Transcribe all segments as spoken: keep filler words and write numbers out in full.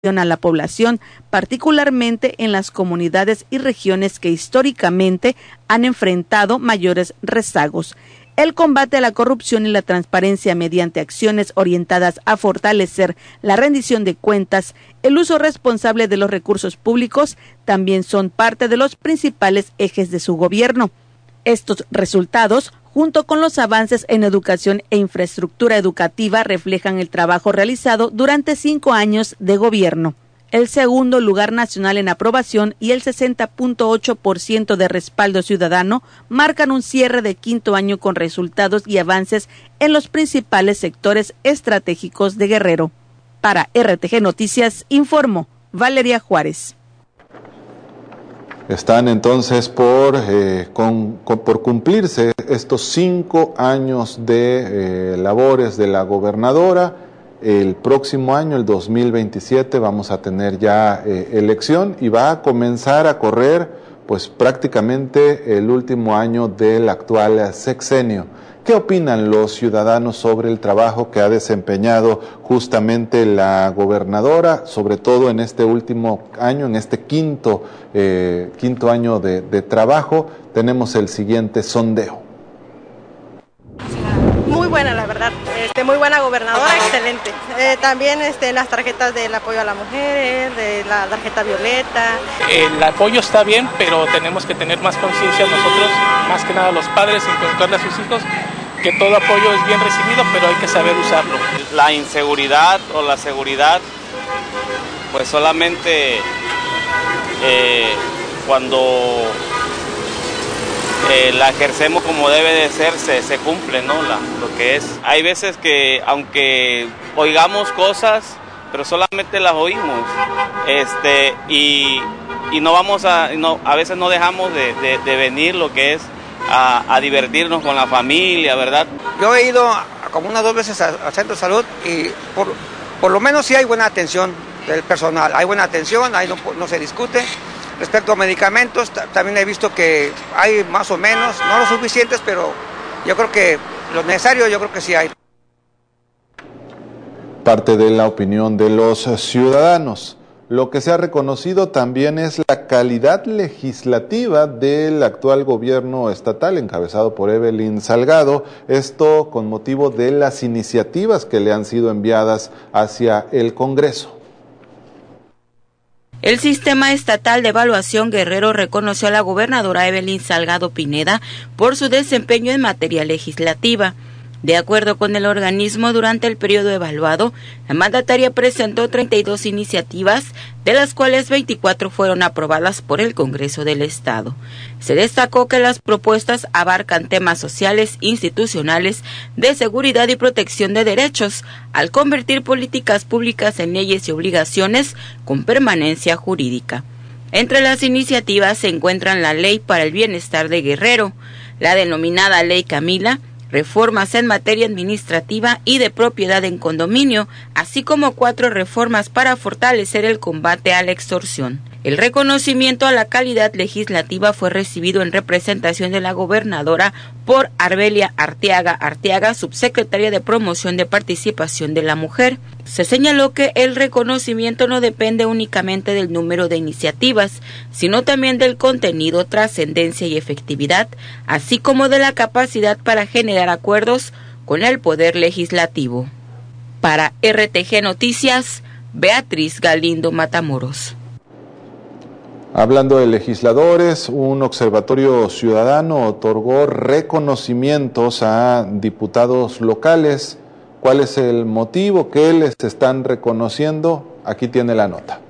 a la población, particularmente en las comunidades y regiones que históricamente han enfrentado mayores rezagos. El combate a la corrupción y la transparencia mediante acciones orientadas a fortalecer la rendición de cuentas, el uso responsable de los recursos públicos, también son parte de los principales ejes de su gobierno. Estos resultados, junto con los avances en educación e infraestructura educativa, reflejan el trabajo realizado durante cinco años de gobierno. El segundo lugar nacional en aprobación y el sesenta punto ocho por ciento de respaldo ciudadano marcan un cierre de quinto año con resultados y avances en los principales sectores estratégicos de Guerrero. Para R T G Noticias, informó Valeria Juárez. Están entonces por, eh, con, con, por cumplirse estos cinco años de eh, labores de la gobernadora. El próximo año, el dos mil veintisiete, vamos a tener ya eh, elección y va a comenzar a correr pues prácticamente el último año del actual sexenio. ¿Qué opinan los ciudadanos sobre el trabajo que ha desempeñado justamente la gobernadora, sobre todo en este último año, en este quinto, eh, quinto año de, de trabajo? Tenemos el siguiente sondeo. Muy buena, la verdad, este, muy buena gobernadora, excelente. Eh, también este, las tarjetas del apoyo a las mujeres, de la tarjeta violeta. El apoyo está bien, pero tenemos que tener más conciencia nosotros, más que nada los padres, inculcarle a sus hijos que todo apoyo es bien recibido, pero hay que saber usarlo. La inseguridad o la seguridad, pues solamente eh, cuando eh, la ejercemos como debe de ser, se, se cumple, ¿no? La, lo que es. Hay veces que, aunque oigamos cosas, pero solamente las oímos, este, y, y no vamos a, no, a veces no dejamos de, de, de venir lo que es A, a divertirnos con la familia, ¿verdad? Yo he ido como unas dos veces al centro de salud y por, por lo menos sí hay buena atención del personal, hay buena atención, ahí no, no se discute. Respecto a medicamentos, también he visto que hay más o menos, no lo suficientes, pero yo creo que lo necesario, yo creo que sí hay. Parte de la opinión de los ciudadanos. Lo que se ha reconocido también es la calidad legislativa del actual gobierno estatal encabezado por Evelyn Salgado, esto con motivo de las iniciativas que le han sido enviadas hacia el Congreso. El Sistema Estatal de Evaluación Guerrero reconoció a la gobernadora Evelyn Salgado Pineda por su desempeño en materia legislativa. De acuerdo con el organismo, durante el periodo evaluado, la mandataria presentó treinta y dos iniciativas, de las cuales veinticuatro fueron aprobadas por el Congreso del Estado. Se destacó que las propuestas abarcan temas sociales, institucionales, de seguridad y protección de derechos, al convertir políticas públicas en leyes y obligaciones con permanencia jurídica. Entre las iniciativas se encuentran la Ley para el Bienestar de Guerrero, la denominada Ley Camila, reformas en materia administrativa y de propiedad en condominio, así como cuatro reformas para fortalecer el combate a la extorsión. El reconocimiento a la calidad legislativa fue recibido en representación de la gobernadora por Arbelia Arteaga Arteaga, subsecretaria de Promoción de Participación de la Mujer. Se señaló que el reconocimiento no depende únicamente del número de iniciativas, sino también del contenido, trascendencia y efectividad, así como de la capacidad para generar acuerdos con el Poder Legislativo. Para R T G Noticias, Beatriz Galindo Matamoros. Hablando de legisladores, un observatorio ciudadano otorgó reconocimientos a diputados locales. ¿Cuál es el motivo? ¿Qué les están reconociendo? Aquí tiene la nota.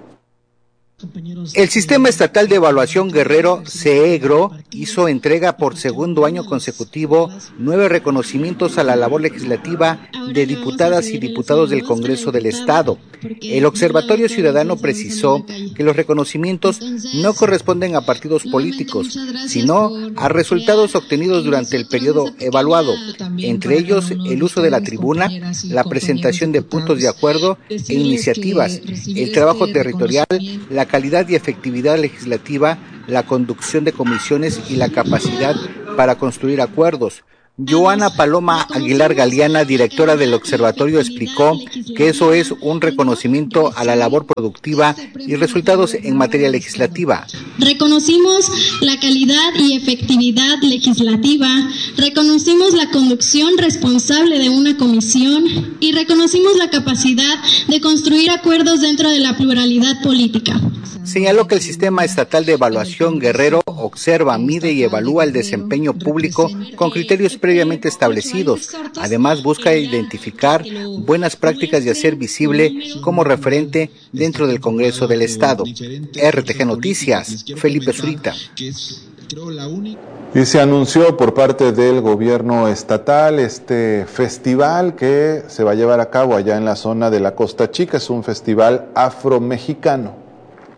El Sistema Estatal de Evaluación Guerrero, SEEGRO, hizo entrega por segundo año consecutivo nueve reconocimientos a la labor legislativa de diputadas y diputados del Congreso del Estado. El Observatorio Ciudadano precisó que los reconocimientos no corresponden a partidos políticos, sino a resultados obtenidos durante el periodo evaluado, entre ellos el uso de la tribuna, la presentación de puntos de acuerdo e iniciativas, el trabajo territorial, la calidad y efectividad legislativa, la conducción de comisiones y la capacidad para construir acuerdos. Joana Paloma Aguilar Galeana, directora del observatorio, explicó que eso es un reconocimiento a la labor productiva y resultados en materia legislativa. Reconocimos la calidad y efectividad legislativa, reconocimos la conducción responsable de una comisión y reconocimos la capacidad de construir acuerdos dentro de la pluralidad política. Señaló que el Sistema Estatal de Evaluación Guerrero observa, mide y evalúa el desempeño público con criterios previamente establecidos. Además, busca identificar buenas prácticas y hacer visible como referente dentro del Congreso del Estado. R T G Noticias, Felipe Zurita. Y se anunció por parte del gobierno estatal este festival que se va a llevar a cabo allá en la zona de la Costa Chica. Es un festival afromexicano.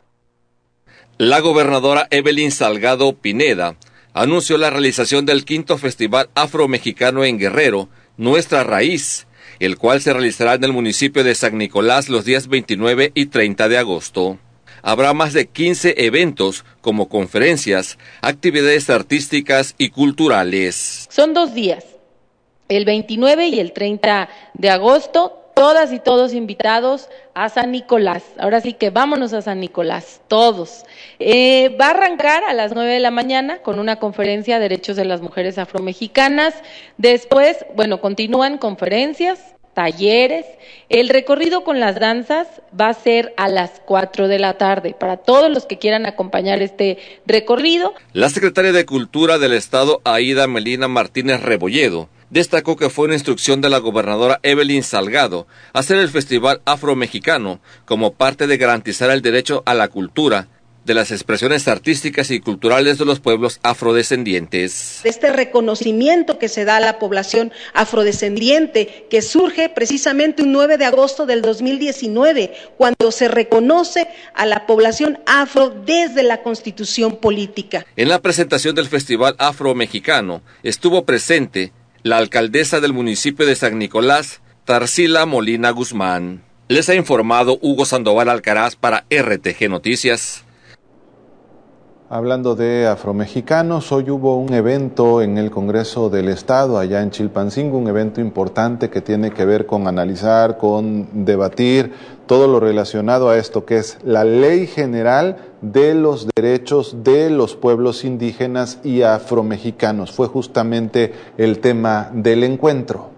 La gobernadora Evelyn Salgado Pineda anunció la realización del quinto Festival Afromexicano en Guerrero, Nuestra Raíz, el cual se realizará en el municipio de San Nicolás los días veintinueve y treinta de agosto. Habrá más de quince eventos como conferencias, actividades artísticas y culturales. Son dos días, el veintinueve y el treinta de agosto, todas y todos invitados a San Nicolás. Ahora sí que vámonos a San Nicolás, todos. Eh, va a arrancar a las nueve de la mañana con una conferencia de derechos de las mujeres afromexicanas. Después, bueno, continúan conferencias, talleres. El recorrido con las danzas va a ser a las cuatro de la tarde para todos los que quieran acompañar este recorrido. La secretaria de Cultura del Estado, Aida Melina Martínez Rebolledo, destacó que fue una instrucción de la gobernadora Evelyn Salgado hacer el Festival Afromexicano como parte de garantizar el derecho a la cultura de las expresiones artísticas y culturales de los pueblos afrodescendientes. Este reconocimiento que se da a la población afrodescendiente, que surge precisamente un nueve de agosto del dos mil diecinueve, cuando se reconoce a la población afro desde la Constitución política. En la presentación del Festival Afromexicano estuvo presente la alcaldesa del municipio de San Nicolás, Tarsila Molina Guzmán. Les ha informado Hugo Sandoval Alcaraz para R T G Noticias. Hablando de afromexicanos, hoy hubo un evento en el Congreso del Estado, allá en Chilpancingo, un evento importante que tiene que ver con analizar, con debatir todo lo relacionado a esto, que es la Ley General de los Derechos de los Pueblos Indígenas y Afromexicanos. Fue justamente el tema del encuentro.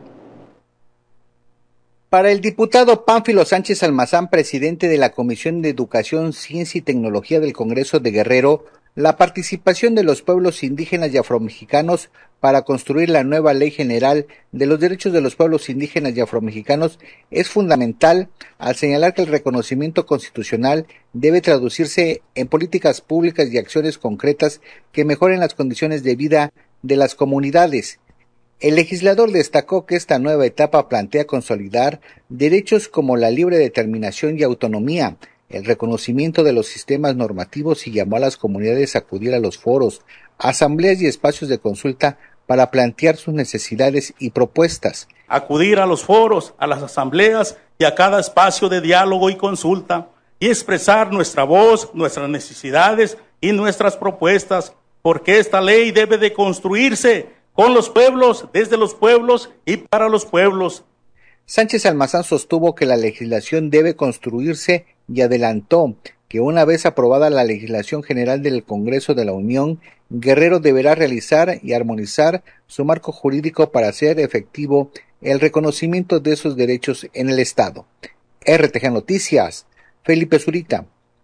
Para el diputado Pánfilo Sánchez Almazán, presidente de la Comisión de Educación, Ciencia y Tecnología del Congreso de Guerrero, la participación de los pueblos indígenas y afromexicanos para construir la nueva Ley General de los Derechos de los Pueblos Indígenas y Afromexicanos es fundamental, al señalar que el reconocimiento constitucional debe traducirse en políticas públicas y acciones concretas que mejoren las condiciones de vida de las comunidades. El legislador destacó que esta nueva etapa plantea consolidar derechos como la libre determinación y autonomía, el reconocimiento de los sistemas normativos y llamó a las comunidades a acudir a los foros, asambleas y espacios de consulta para plantear sus necesidades y propuestas. Acudir a los foros, a las asambleas y a cada espacio de diálogo y consulta y expresar nuestra voz, nuestras necesidades y nuestras propuestas, porque esta ley debe de construirse con los pueblos, desde los pueblos y para los pueblos. Sánchez Almazán sostuvo que la legislación debe construirse y adelantó que una vez aprobada la legislación general del Congreso de la Unión, Guerrero deberá realizar y armonizar su marco jurídico para hacer efectivo el reconocimiento de esos derechos en el Estado. R T G Noticias, Felipe Zurita.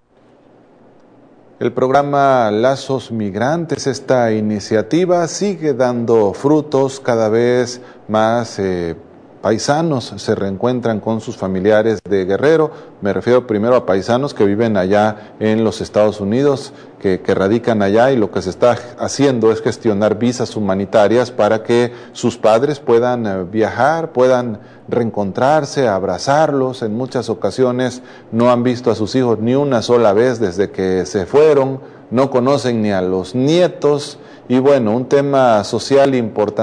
El programa Lazos Migrantes, esta iniciativa sigue dando frutos, cada vez más eh, paisanos se reencuentran con sus familiares de Guerrero. Me refiero primero a paisanos que viven allá en los Estados Unidos, que, que radican allá, y lo que se está haciendo es gestionar visas humanitarias para que sus padres puedan eh, viajar, puedan reencontrarse, abrazarlos. En muchas ocasiones no han visto a sus hijos ni una sola vez desde que se fueron, no conocen ni a los nietos. Y bueno, un tema social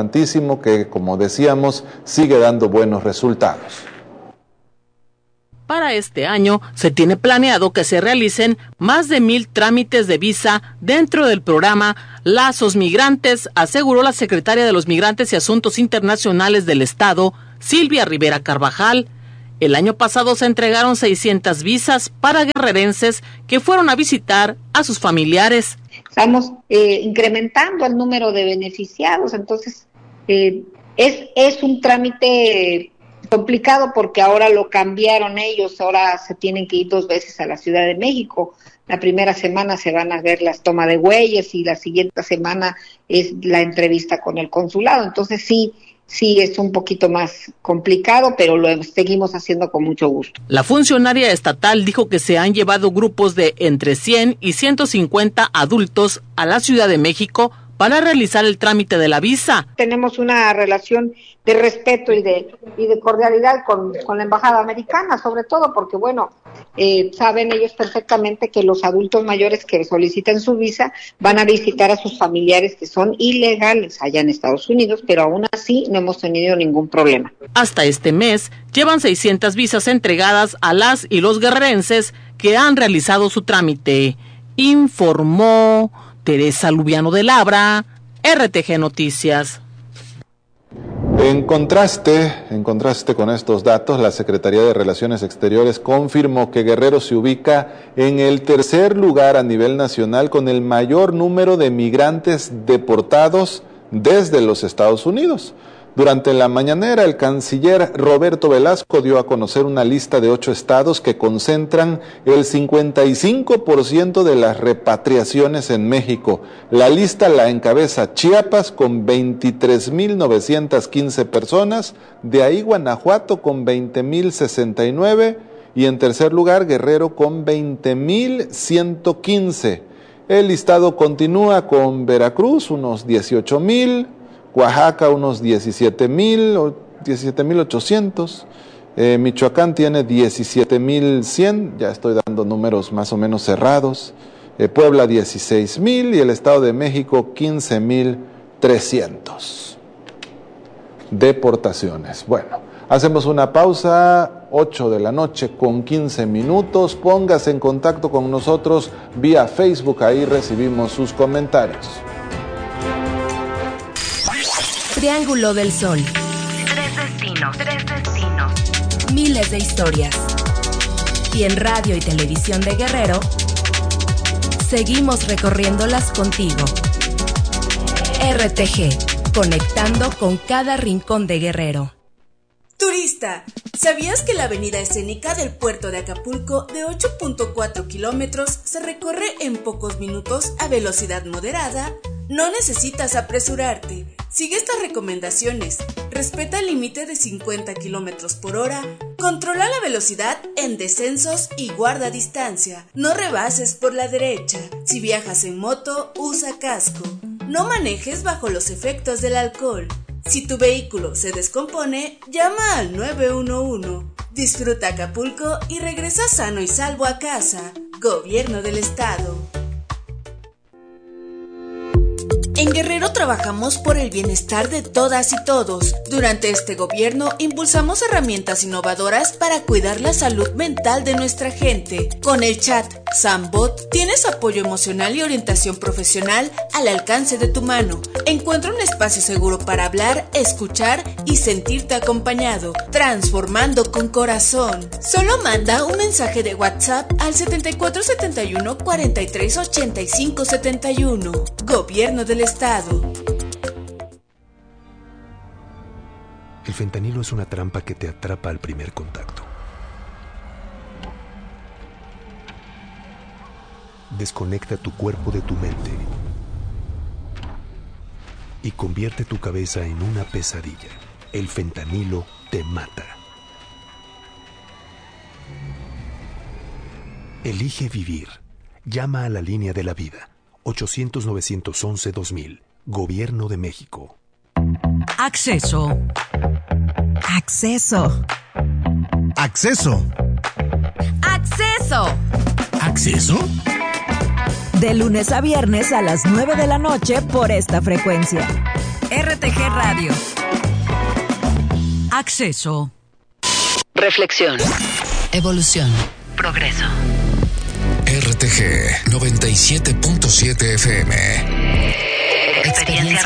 importantísimo que, como decíamos, sigue dando buenos resultados. Para este año se tiene planeado que se realicen más de mil trámites de visa dentro del programa Lazos Migrantes, aseguró la secretaria de los Migrantes y Asuntos Internacionales del Estado, Silvia Rivera Carvajal. El año pasado se entregaron seiscientas visas para guerrerenses que fueron a visitar a sus familiares. Estamos eh, incrementando el número de beneficiados, entonces eh, es, es un trámite complicado porque ahora lo cambiaron ellos, ahora se tienen que ir dos veces a la Ciudad de México. La primera semana se van a ver las tomas de huellas y la siguiente semana es la entrevista con el consulado. Entonces sí, sí es un poquito más complicado, pero lo seguimos haciendo con mucho gusto. La funcionaria estatal dijo que se han llevado grupos de entre cien y ciento cincuenta adultos a la Ciudad de México para realizar el trámite de la visa. Tenemos una relación de respeto y de y de cordialidad con, con la embajada americana, sobre todo porque, bueno, eh, saben ellos perfectamente que los adultos mayores que solicitan su visa van a visitar a sus familiares que son ilegales allá en Estados Unidos, pero aún así no hemos tenido ningún problema. Hasta este mes llevan seiscientas visas entregadas a las y los guerrerenses que han realizado su trámite, informó Teresa Lubiano de Labra, R T G Noticias. En contraste, en contraste con estos datos, la Secretaría de Relaciones Exteriores confirmó que Guerrero se ubica en el tercer lugar a nivel nacional con el mayor número de migrantes deportados desde los Estados Unidos. Durante la mañanera, el canciller Roberto Velasco dio a conocer una lista de ocho estados que concentran el cincuenta y cinco por ciento de las repatriaciones en México. La lista la encabeza Chiapas con veintitrés mil novecientas quince personas, de ahí Guanajuato con veinte mil sesenta y nueve y en tercer lugar Guerrero con veinte mil ciento quince. El listado continúa con Veracruz, unos dieciocho mil, Oaxaca unos diecisiete mil o diecisiete mil ochocientos, eh, Michoacán tiene diecisiete mil cien, ya estoy dando números más o menos cerrados, eh, Puebla dieciséis mil y el Estado de México quince mil trescientos. Deportaciones. Bueno, hacemos una pausa, ocho de la noche con quince minutos, póngase en contacto con nosotros vía Facebook, ahí recibimos sus comentarios. Triángulo del Sol. Tres destinos. Tres destinos. Miles de historias. Y en radio y televisión de Guerrero, seguimos recorriéndolas contigo. R T G, conectando con cada rincón de Guerrero. Turista, ¿sabías que la avenida escénica del puerto de Acapulco de ocho punto cuatro kilómetros se recorre en pocos minutos a velocidad moderada? No necesitas apresurarte. Sigue estas recomendaciones. Respeta el límite de cincuenta kilómetros por hora. Controla la velocidad en descensos y guarda distancia. No rebases por la derecha. Si viajas en moto, usa casco. No manejes bajo los efectos del alcohol. Si tu vehículo se descompone, llama al nueve uno uno. Disfruta Acapulco y regresa sano y salvo a casa. Gobierno del Estado. En Guerrero trabajamos por el bienestar de todas y todos. Durante este gobierno impulsamos herramientas innovadoras para cuidar la salud mental de nuestra gente. Con el chat Sambot tienes apoyo emocional y orientación profesional al alcance de tu mano. Encuentra un espacio seguro para hablar, escuchar y sentirte acompañado, transformando con corazón. Solo manda un mensaje de WhatsApp al setenta y cuatro setenta y uno cuarenta y tres ochenta y cinco setenta y uno. Gobierno del Estado. El fentanilo es una trampa que te atrapa al primer contacto. Desconecta tu cuerpo de tu mente y convierte tu cabeza en una pesadilla. El fentanilo te mata. Elige vivir. Llama a la línea de la vida. ochocientos novecientos once dos mil. Gobierno de México. Acceso. Acceso. Acceso. Acceso. ¿Acceso? De lunes a viernes a las nueve de la noche por esta frecuencia. R T G Radio. Acceso. Reflexión. Evolución. Progreso. R T G noventa y siete punto siete F M. Experiencia